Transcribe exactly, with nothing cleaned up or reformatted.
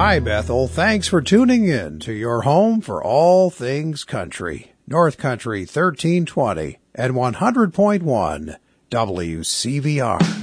Hi, Bethel. Thanks for tuning in to your home for all things country. North Country thirteen twenty and one hundred point one W C V R.